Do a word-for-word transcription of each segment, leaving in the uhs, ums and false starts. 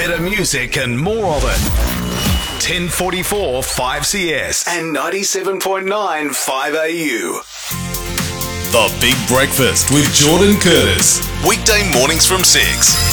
better music and more of it. ten forty-four five C S and ninety-seven point nine five A U. The Big Breakfast with Jordan Curtis. Weekday mornings from six.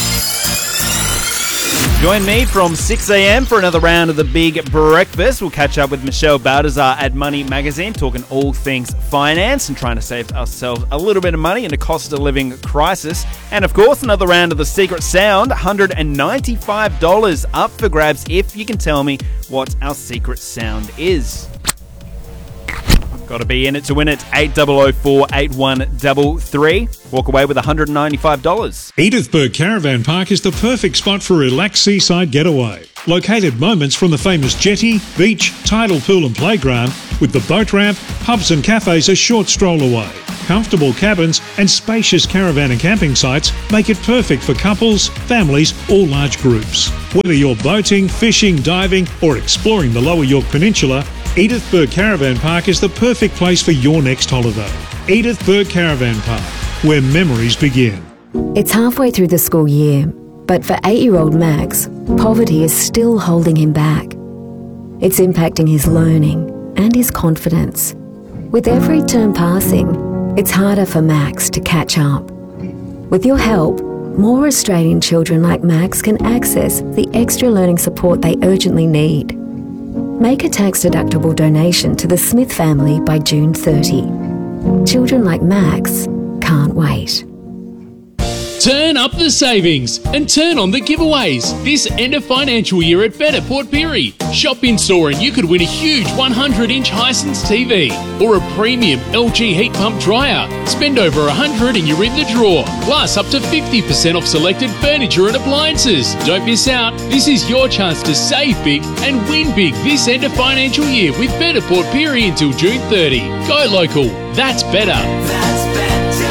Join me from six a.m. for another round of the Big Breakfast. We'll catch up with Michelle Baldassar at Money Magazine, talking all things finance and trying to save ourselves a little bit of money in a cost of living crisis. And of course, another round of the Secret Sound, one hundred ninety-five dollars up for grabs if you can tell me what our secret sound is. Got to be in it to win it. eight hundred four, eight one three three. Walk away with one hundred ninety-five dollars. Edithburgh Caravan Park is the perfect spot for a relaxed seaside getaway. Located moments from the famous jetty, beach, tidal pool and playground, with the boat ramp, pubs and cafes a short stroll away. Comfortable cabins and spacious caravan and camping sites make it perfect for couples, families or large groups. Whether you're boating, fishing, diving or exploring the Lower York Peninsula, Edithburgh Caravan Park is the perfect place for your next holiday. Edithburgh Caravan Park, where memories begin. It's halfway through the school year, but for eight-year-old Max, poverty is still holding him back. It's impacting his learning and his confidence. With every term passing, it's harder for Max to catch up. With your help, more Australian children like Max can access the extra learning support they urgently need. Make a tax-deductible donation to the Smith family by June thirtieth. Children like Max can't wait. Turn up the savings and turn on the giveaways this end of financial year at Better Port Pirie. Shop in store and you could win a huge one hundred inch Hisense T V or a premium L G heat pump dryer. Spend over one hundred and you're in the draw. Plus up to fifty percent off selected furniture and appliances. Don't miss out. This is your chance to save big and win big this end of financial year with Better Port Pirie until June thirtieth. Go local. That's better. That's better.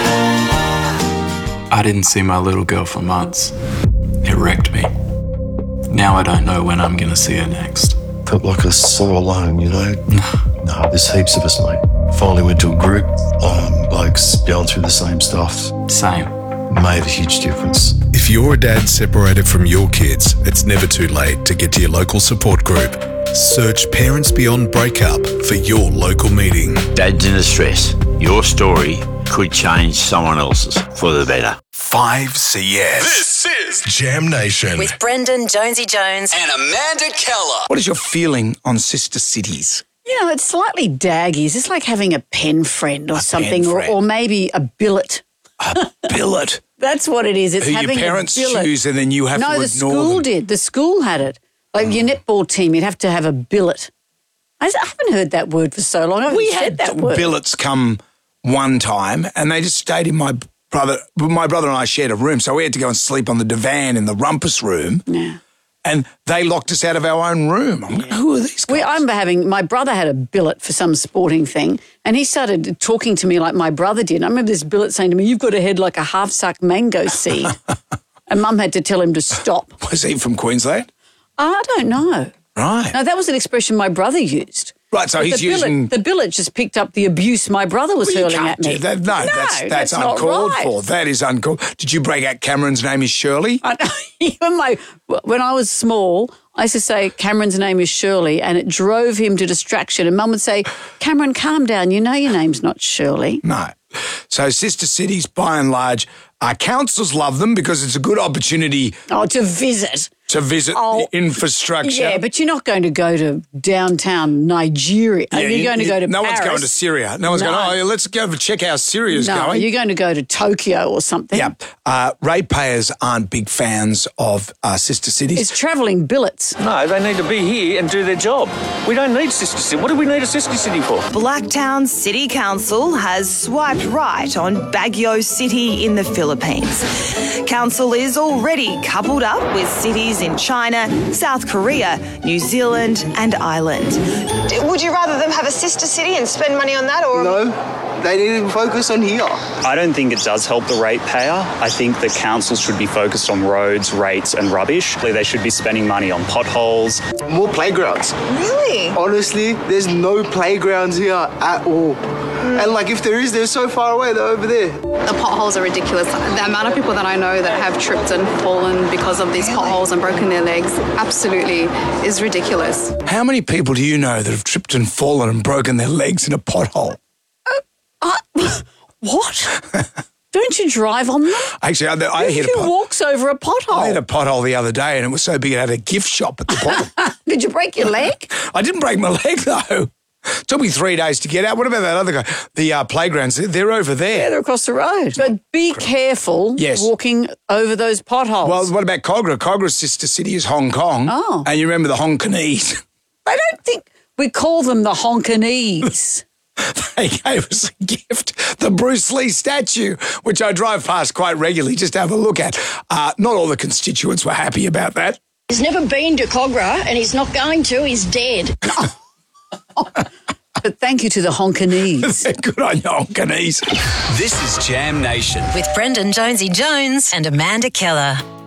I didn't see my little girl for months. It wrecked me. Now I don't know when I'm going to see her next. Felt like I was so alone, you know? No, there's heaps of us, mate. Finally went to a group, um, blokes going through the same stuff. Same. Made a huge difference. If you're a dad separated from your kids, it's never too late to get to your local support group. Search Parents Beyond Breakup for your local meeting. Dads in distress. Your story could change someone else's for the better. five C S. This is Jam Nation. With Brendan Jonesy Jones and Amanda Keller. What is your feeling on sister cities? You know, it's slightly daggies. It's like having a pen friend or A something, pen or, friend. or maybe a billet. A billet? That's what it is. It's Who having your parents a billet. choose and then you have no, to the ignore school them. did. The school had it. Like your netball team, you'd have to have a billet. I I haven't heard that word for so long. I haven't We said had that word. billets come one time and they just stayed in my brother. My brother and I shared a room, so we had to go and sleep on the divan in the rumpus room. Yeah. And they locked us out of our own room. I'm like, who are these guys? We, I remember having, my brother had a billet for some sporting thing and he started talking to me like my brother did. I remember this billet saying to me, "You've got a head like a half-sucked mango seed." And Mum had to tell him to stop. Was he from Queensland? I don't know. Right. No, that was an expression my brother used. Right, so But he's the billet, using... the billet just picked up the abuse my brother was Well, you hurling can't at me. do that. No, no, that's, that's, that's not uncalled right. for. That is uncalled. Did you break out Cameron's name is Shirley? I know. Even my, when I was small, I used to say Cameron's name is Shirley and it drove him to distraction. And Mum would say, "Cameron, calm down. You know your name's not Shirley." No. So sister cities, by and large, our councils love them because it's a good opportunity Oh, to visit. to visit Oh, the infrastructure. Yeah, but you're not going to go to downtown Nigeria. Yeah, you're you- going to you- go to No Paris. one's going to Syria. No one's No. going, oh, let's go check how Syria's No, going. you're going to go to Tokyo or something. Yeah. Uh, ratepayers aren't big fans of uh, sister cities. It's travelling billets. No, they need to be here and do their job. We don't need sister city. What do we need a sister city for? Blacktown City Council has swiped right on Baguio City in the Philippines. Council is already coupled up with cities in China, South Korea, New Zealand and Ireland. Would you rather them have a sister city and spend money on that, or No, they need to focus on here. I don't think it does help the ratepayer. I think the council should be focused on roads, rates and rubbish. They should be spending money on potholes. More playgrounds. Really? Honestly, there's no playgrounds here at all. And like if there is, they're so far away, they're over there. The potholes are ridiculous. The amount of people that I know that have tripped and fallen because of these potholes and broken their legs absolutely is ridiculous. How many people do you know that have tripped and fallen and broken their legs in a pothole? Uh, uh, what? Don't you drive on them? Actually, I, I hit a Who pot- walks over a pothole? I hit a pothole the other day and it was so big it had a gift shop at the bottom. Did you break your leg? I didn't break my leg, though. Took me three days to get out. What about that other guy? The uh, playgrounds, they're over there. Yeah, they're across the road. But be careful Yes. walking over those potholes. Well, what about Cogra? Cogra's sister city is Hong Kong. Oh. And you remember the Hongkonese? I don't think we call them the Hongkonese. They gave us a gift, the Bruce Lee statue, which I drive past quite regularly just to have a look at. Uh, not all the constituents were happy about that. He's never been to Cogra and he's not going to. He's dead. But thank you to the Hongkonese. Good on you, Hongkonese. This is Jam Nation. With Brendan Jonesy Jones and Amanda Keller.